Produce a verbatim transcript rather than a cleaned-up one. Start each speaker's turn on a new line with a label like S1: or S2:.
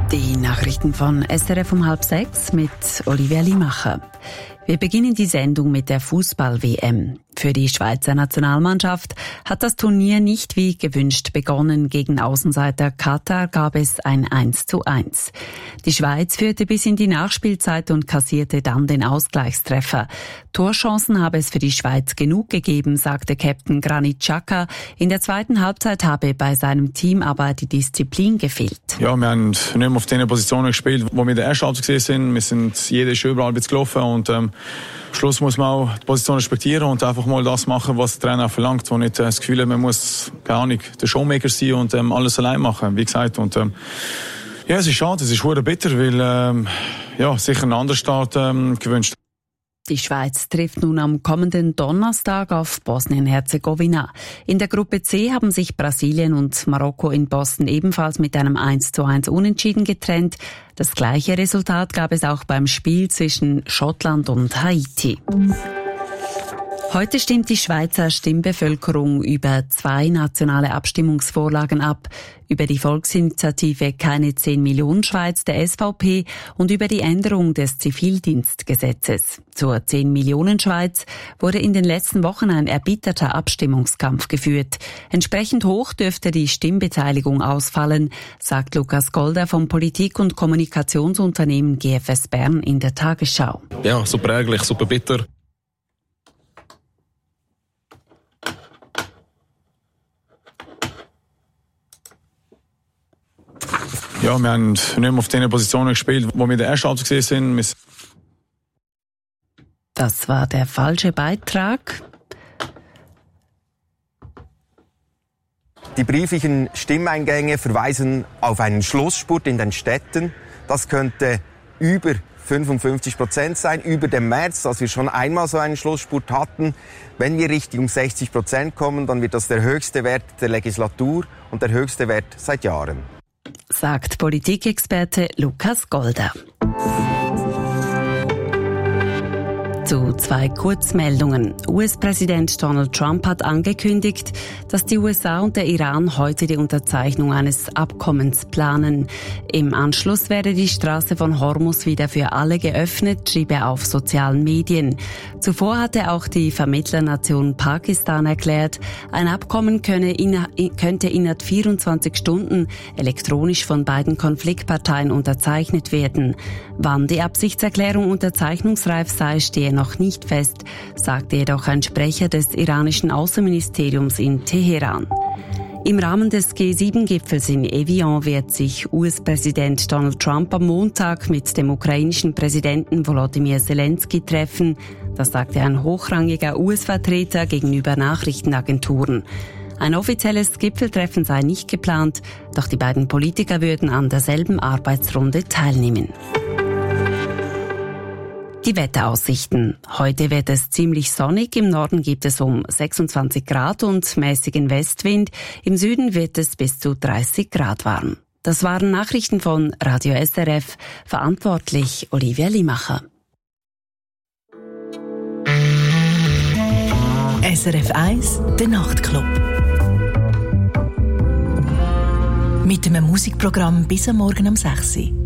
S1: Die Nachrichten von S R F um halb sechs mit Olivia Limacher. Wir beginnen die Sendung mit der Fußball-W M. Für die Schweizer Nationalmannschaft hat das Turnier nicht wie gewünscht begonnen. Gegen Außenseiter Katar gab es ein eins zu eins. Die Schweiz führte bis in die Nachspielzeit und kassierte dann den Ausgleichstreffer. Torchancen habe es für die Schweiz genug gegeben, sagte Captain Granit Xhaka. In der zweiten Halbzeit habe bei seinem Team aber die Disziplin gefehlt.
S2: Ja, wir haben nicht mehr auf den Positionen gespielt, wo wir in der ersten Halbzeit gesehen sind. Wir sind jeder ist überall gelaufen und ähm, am Schluss muss man auch die Position respektieren und einfach mal das machen, was der Trainer verlangt, wo nicht äh, das Gefühl hat, man muss, keine Ahnung, der Showmaker sein und ähm, alles allein machen, wie gesagt. Und ähm, ja, es ist schade, es ist verdammt bitter, weil ähm, ja, sicher ein anderer Start ähm, gewünscht.
S1: Die Schweiz trifft nun am kommenden Donnerstag auf Bosnien-Herzegowina. In der Gruppe C haben sich Brasilien und Marokko in Boston ebenfalls mit einem eins zu eins Unentschieden getrennt. Das gleiche Resultat gab es auch beim Spiel zwischen Schottland und Haiti. Heute stimmt die Schweizer Stimmbevölkerung über zwei nationale Abstimmungsvorlagen ab. Über die Volksinitiative Keine zehn Millionen Schweiz der S V P und über die Änderung des Zivildienstgesetzes. Zur zehn Millionen Schweiz wurde in den letzten Wochen ein erbitterter Abstimmungskampf geführt. Entsprechend hoch dürfte die Stimmbeteiligung ausfallen, sagt Lukas Golder vom Politik- und Kommunikationsunternehmen G F S Bern in der Tagesschau.
S3: Ja, super ärgerlich, super bitter.
S2: Ja, wir haben nicht mehr auf den Positionen gespielt, wo wir in der ersten Halbzeit gesehen sind.
S1: Das war der falsche Beitrag.
S4: Die brieflichen Stimmeingänge verweisen auf einen Schlussspurt in den Städten. Das könnte über fünfundfünfzig Prozent sein, über dem März, als wir schon einmal so einen Schlussspurt hatten. Wenn wir Richtung sechzig Prozent kommen, dann wird das der höchste Wert der Legislatur und der höchste Wert seit Jahren.
S1: Sagt Politikexperte Lukas Golder. Zu zwei Kurzmeldungen. U S-Präsident Donald Trump hat angekündigt, dass die U S A und der Iran heute die Unterzeichnung eines Abkommens planen. Im Anschluss werde die Straße von Hormuz wieder für alle geöffnet, schrieb er auf sozialen Medien. Zuvor hatte auch die Vermittlernation Pakistan erklärt, ein Abkommen könne inner, könnte innerhalb vierundzwanzig Stunden elektronisch von beiden Konfliktparteien unterzeichnet werden. Wann die Absichtserklärung unterzeichnungsreif sei, stehe noch nicht fest, sagte jedoch ein Sprecher des iranischen Außenministeriums in Teheran. Im Rahmen des G sieben Gipfels in Evian wird sich U S-Präsident Donald Trump am Montag mit dem ukrainischen Präsidenten Volodymyr Zelensky treffen. Das sagte ein hochrangiger U S-Vertreter gegenüber Nachrichtenagenturen. Ein offizielles Gipfeltreffen sei nicht geplant, doch die beiden Politiker würden an derselben Arbeitsrunde teilnehmen. Die Wetteraussichten. Heute wird es ziemlich sonnig. Im Norden gibt es um sechsundzwanzig Grad und mäßigen Westwind. Im Süden wird es bis zu dreißig Grad warm. Das waren Nachrichten von Radio S R F. Verantwortlich Olivia Limacher.
S5: S R F eins, der Nachtclub. Mit einem Musikprogramm bis am Morgen um sechs Uhr.